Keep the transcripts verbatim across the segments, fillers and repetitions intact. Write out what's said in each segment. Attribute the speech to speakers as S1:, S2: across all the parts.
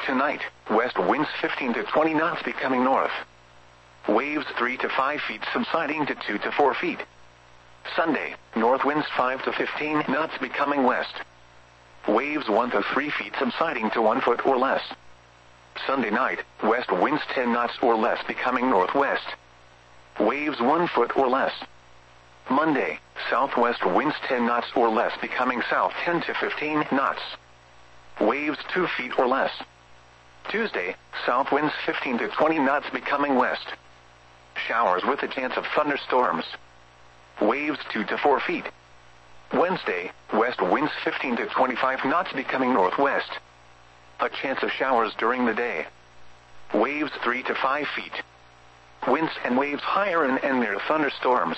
S1: Tonight, west winds fifteen to twenty knots becoming north. Waves three to five feet subsiding to two to four feet. Sunday, north winds five to fifteen knots becoming west. Waves one to three feet subsiding to one foot or less. Sunday night, west winds ten knots or less becoming northwest. Waves one foot or less. Monday, southwest winds ten knots or less becoming south ten to fifteen knots. Waves two feet or less. Tuesday, south winds fifteen to twenty knots becoming west. Showers with a chance of thunderstorms. Waves two to four feet. Wednesday, west winds fifteen to twenty-five knots becoming northwest. A chance of showers during the day. Waves three to five feet. Winds and waves higher and, and near thunderstorms.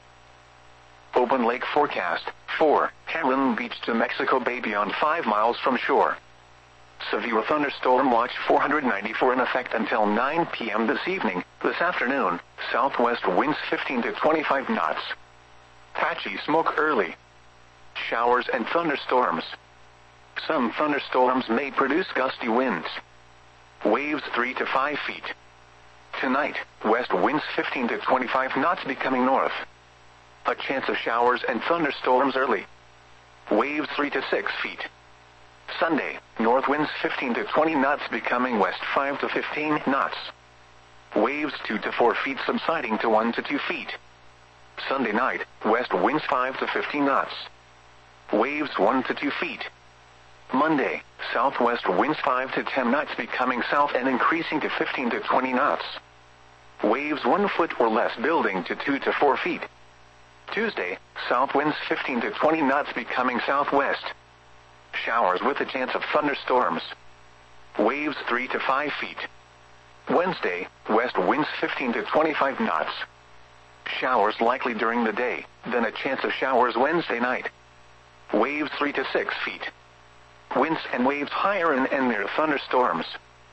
S1: Open lake forecast. four. Hamlin Beach to Mexico Bay beyond five miles from shore. Severe thunderstorm watch four hundred ninety-four in effect until nine p.m. this evening. This afternoon, southwest winds fifteen to twenty-five knots. Patchy smoke early. Showers and thunderstorms. Some thunderstorms may produce gusty winds. Waves three to five feet. Tonight, west winds fifteen to twenty-five knots becoming north. A chance of showers and thunderstorms early. Waves three to six feet. Sunday, north winds fifteen to twenty knots becoming west five to fifteen knots. Waves two to four feet subsiding to one to two feet. Sunday night, west winds five to fifteen knots. Waves one to two feet. Monday, southwest winds five to ten knots becoming south and increasing to fifteen to twenty knots. Waves one foot or less building to two to four feet. Tuesday, south winds fifteen to twenty knots becoming southwest. Showers with a chance of thunderstorms. Waves three to five feet. Wednesday, west winds fifteen to twenty-five knots. Showers likely during the day, then a chance of showers Wednesday night. Waves three to six feet. Winds and waves higher and, and near thunderstorms.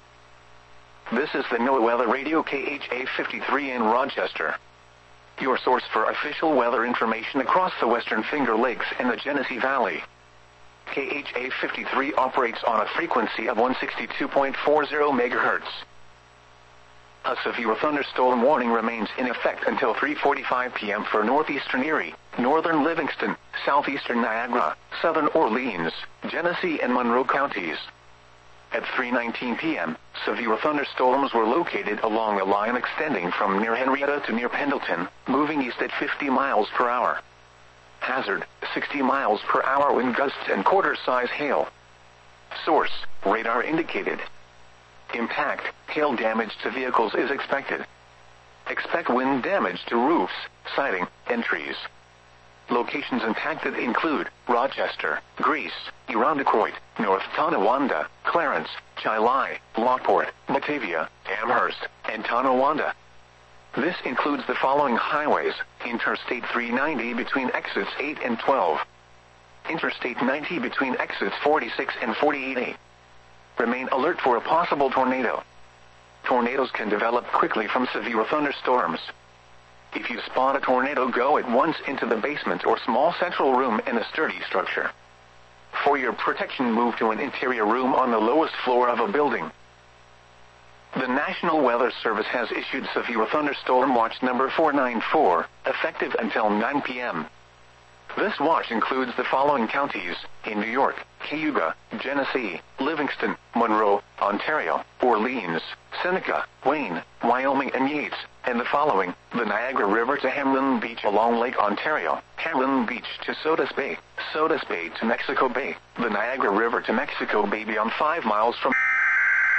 S1: This is the NOAA Weather Radio K H A fifty-three in Rochester. Your source for official weather information across the Western Finger Lakes and the Genesee Valley. K H A fifty-three operates on a frequency of one sixty-two point four zero megahertz. A severe thunderstorm warning remains in effect until three forty-five p.m. for northeastern Erie, northern Livingston, southeastern Niagara, southern Orleans, Genesee and Monroe counties. At three nineteen p.m., severe thunderstorms were located along a line extending from near Henrietta to near Pendleton, moving east at fifty miles per hour. Hazard, sixty miles per hour wind gusts and quarter-size hail. Source, radar indicated. Impact, hail damage to vehicles is expected. Expect wind damage to roofs, siding, and trees. Locations impacted include Rochester, Greece, Irondequoit, North Tonawanda, Clarence, Chilai, Lockport, Batavia, Amherst, and Tonawanda. This includes the following highways: Interstate three ninety between exits eight and twelve. Interstate ninety between exits forty-six and forty-eight A. Remain alert for a possible tornado. Tornadoes can develop quickly from severe thunderstorms. If you spot a tornado, go at once into the basement or small central room in a sturdy structure. For your protection, move to an interior room on the lowest floor of a building. The National Weather Service has issued severe thunderstorm watch number four ninety-four, effective until nine p.m. This watch includes the following counties: in New York, Cayuga, Genesee, Livingston, Monroe, Ontario, Orleans, Seneca, Wayne, Wyoming, and Yates, and the following: the Niagara River to Hamlin Beach along Lake Ontario, Hamlin Beach to Sodus Bay, Sodus Bay to Mexico Bay, the Niagara River to Mexico Bay beyond five miles from